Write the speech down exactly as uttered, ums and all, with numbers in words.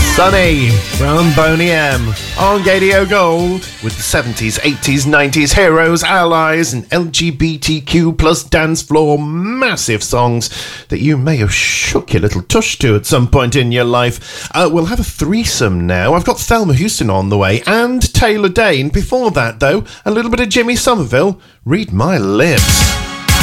Sunny from Boney M on Gadio Gold with the seventies, eighties, nineties heroes, allies and L G B T Q plus dance floor massive songs that you may have shook your little tush to at some point in your life. Uh, we'll have a threesome now. I've got Thelma Houston on the way and Taylor Dayne. Before that though, a little bit of Jimmy Somerville. Read my lips.